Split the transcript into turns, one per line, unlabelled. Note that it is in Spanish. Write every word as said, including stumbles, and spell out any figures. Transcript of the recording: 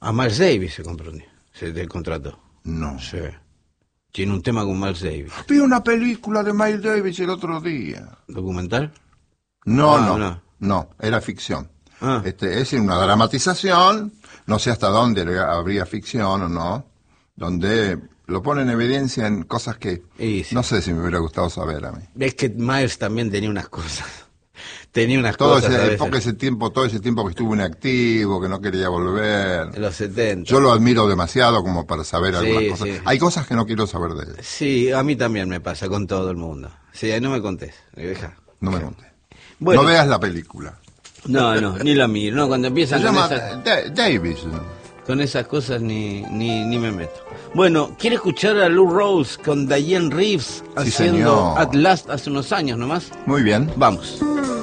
A Miles Davis se compró, se te contrató.
No.
Sí. Tiene un tema con Miles Davis.
Vi una película de Miles Davis el otro día.
¿Documental?
No,
Ah,
no,
no.
no, era ficción.
Ah.
Este, es una dramatización, no sé hasta dónde habría ficción o no, donde lo pone en evidencia en cosas que
Y sí.
no sé si me hubiera gustado saber a mí.
Es que Miles también tenía unas cosas. Tenía unas
Todo
cosas a
ese,
veces.
porque ese tiempo, todo ese tiempo que estuvo inactivo, que no quería volver.
En los setenta.
Yo lo admiro demasiado como para saber
Sí,
algunas cosas.
sí.
Hay cosas que no quiero saber de él.
Sí, a mí también me pasa con todo el mundo. Sí, no me contés. Deja.
No me conté.
Bueno,
No veas la película.
no, no, ni la miro. No, cuando
Se
empiezan con,
llama
esas,
Da- Davis.
con esas cosas ni, ni, ni me meto. Bueno, ¿quiere escuchar a Lou Rawls con Diane Reeves
Sí,
haciendo
señor.
At Last hace unos años nomás?
Muy bien.
Vamos.